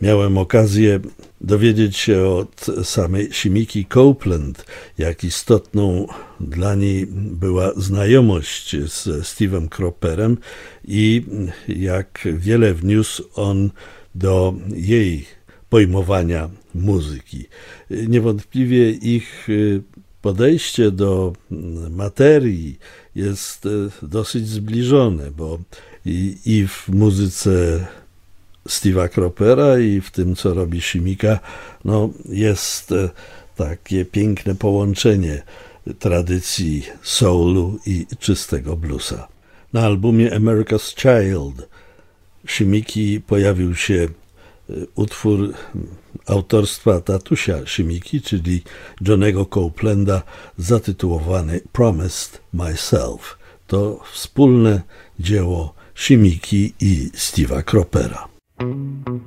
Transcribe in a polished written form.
Miałem okazję dowiedzieć się od samej Shimiki Copeland, jak istotną dla niej była znajomość z Steve'em Cropperem i jak wiele wniósł on do jej pojmowania muzyki. Niewątpliwie ich podejście do materii jest dosyć zbliżone, bo i w muzyce Steve'a Cropera i w tym, co robi Shimika, jest takie piękne połączenie tradycji soulu i czystego bluesa. Na albumie America's Child Shimiki pojawił się utwór autorstwa tatusia Shimiki, czyli Johnego Copelanda, zatytułowany Promised Myself. To wspólne dzieło Shimiki i Steve'a Cropera.